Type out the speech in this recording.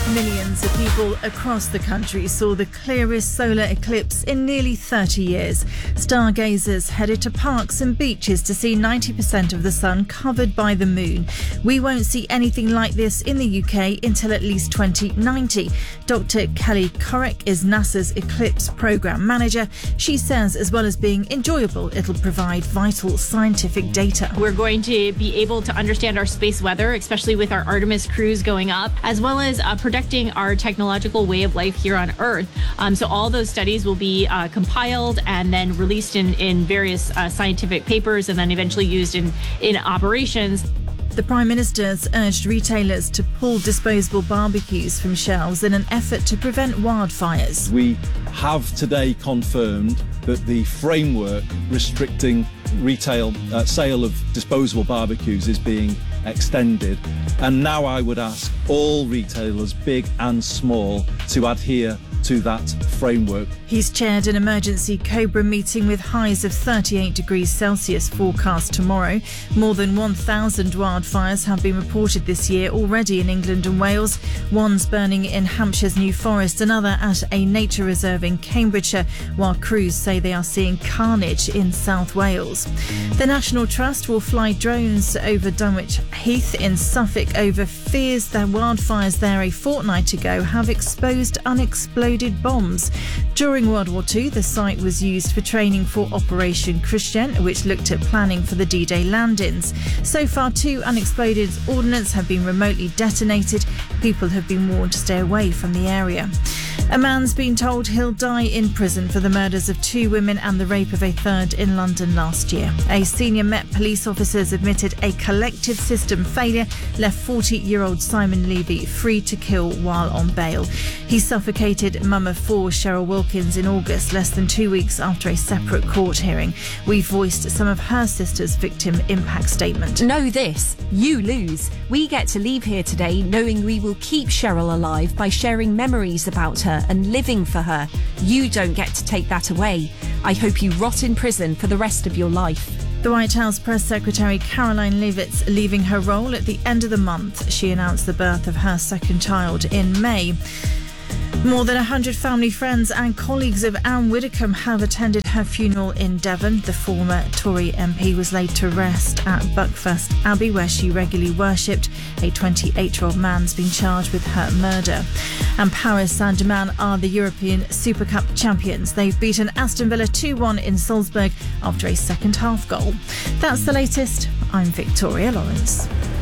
Millions of people across the country saw the clearest solar eclipse in nearly 30 years. Stargazers headed to parks and beaches to see 90% of the sun covered by the moon. We won't see anything like this in the UK until at least 2090. Dr. Kelly Corrick is NASA's Eclipse Programme Manager. She says as well as being enjoyable, it'll provide vital scientific data. We're going to be able to understand our space weather, especially with our Artemis crews going up, as well as protecting our technological way of life here on Earth. So all those studies will be compiled and then released in various scientific papers and then eventually used in operations. The Prime Minister's urged retailers to pull disposable barbecues from shelves in an effort to prevent wildfires. We have today confirmed that the framework restricting retail sale of disposable barbecues is being extended. And now I would ask all retailers, big and small, to adhere to that framework. He's chaired an emergency COBRA meeting with highs of 38 degrees Celsius forecast tomorrow. More than 1,000 wildfires have been reported this year already in England and Wales. One's burning in Hampshire's New Forest, another at a nature reserve in Cambridgeshire, while crews say they are seeing carnage in South Wales. The National Trust will fly drones over Dunwich Heath in Suffolk over fears that wildfires there a fortnight ago have exposed unexploded bombs. During World War II, the site was used for training for Operation Christian, which looked at planning for the D-Day land-ins. So far, 2 unexploded ordnance have been remotely detonated. People have been warned to stay away from the area. A man's been told he'll die in prison for the murders of 2 women and the rape of a third in London last year. A senior Met police officer has admitted a collective system failure left 40-year-old Simon Levy free to kill while on bail. He suffocated mum of 4 Cheryl Wilkins in August, less than 2 weeks after a separate court hearing. We voiced some of her sister's victim impact statement. Know this, you lose. We get to leave here today knowing we will keep Cheryl alive by sharing memories about her and living for her. You don't get to take that away. I hope you rot in prison for the rest of your life. The White House Press Secretary Caroline Leavitt's leaving her role at the end of the month. She announced the birth of her second child in May. More than 100 family, friends and colleagues of Anne Widdecombe have attended her funeral in Devon. The former Tory MP was laid to rest at Buckfast Abbey, where she regularly worshipped. A 28-year-old man's been charged with her murder. And Paris Saint-Germain are the European Super Cup champions. They've beaten Aston Villa 2-1 in Salzburg after a second-half goal. That's the latest. I'm Victoria Lawrence.